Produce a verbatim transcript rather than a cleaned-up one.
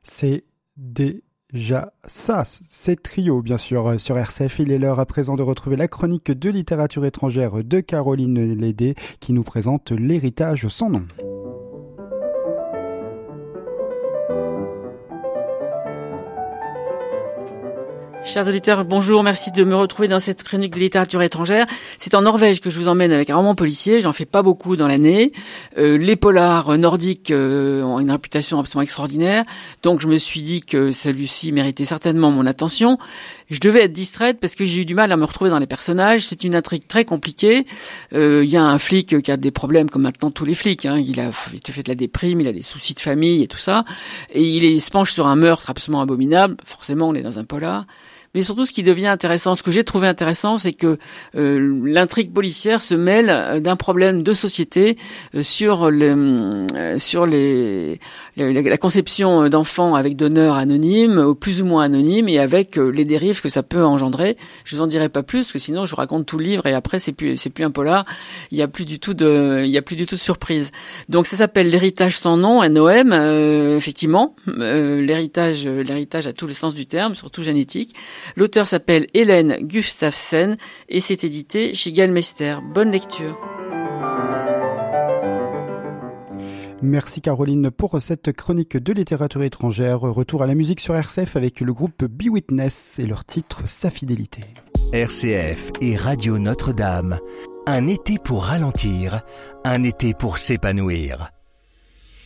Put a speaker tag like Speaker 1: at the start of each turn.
Speaker 1: C'est déjà ça, c'est Trio bien sûr sur R C F. Il est l'heure à présent de retrouver la chronique de littérature étrangère de Caroline Lédé qui nous présente L'héritage sans nom.
Speaker 2: Chers auditeurs, bonjour, merci de me retrouver dans cette chronique de littérature étrangère. C'est en Norvège que je vous emmène avec un roman policier, j'en fais pas beaucoup dans l'année. Euh, les polars nordiques euh, ont une réputation absolument extraordinaire, donc je me suis dit que celui-ci méritait certainement mon attention. Je devais être distraite parce que j'ai eu du mal à me retrouver dans les personnages, c'est une intrigue très compliquée. Il euh, y a un flic qui a des problèmes comme maintenant tous les flics, hein. il a il fait de la déprime, il a des soucis de famille et tout ça, et il, est, il se penche sur un meurtre absolument abominable, forcément on est dans un polar. Mais surtout, ce qui devient intéressant, ce que j'ai trouvé intéressant, c'est que euh, l'intrigue policière se mêle d'un problème de société euh, sur le, euh, sur les, les la conception d'enfants avec donneurs anonymes, ou plus ou moins anonymes, et avec euh, les dérives que ça peut engendrer. Je vous en dirai pas plus, parce que sinon je vous raconte tout le livre et après c'est plus c'est plus un polar. Il y a plus du tout de il y a plus du tout de surprise. Donc ça s'appelle L'héritage sans nom, N O M. Euh, effectivement, euh, l'héritage l'héritage a tout le sens du terme, surtout génétique. L'auteur s'appelle Hélène Gustafsen et c'est édité chez Gallmeister. Bonne lecture.
Speaker 1: Merci Caroline pour cette chronique de littérature étrangère. Retour à la musique sur R C F avec le groupe Be Witness et leur titre Sa fidélité.
Speaker 3: R C F et Radio Notre-Dame. Un été pour ralentir, un été pour s'épanouir.